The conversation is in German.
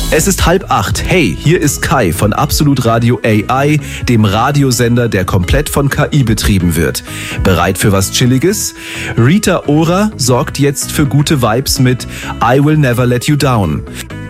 Es ist 7:30. Hey, hier ist Kai von Absolut Radio AI, dem Radiosender, der komplett von KI betrieben wird. Bereit für was Chilliges? Rita Ora sorgt jetzt für gute Vibes mit I Will Never Let You Down.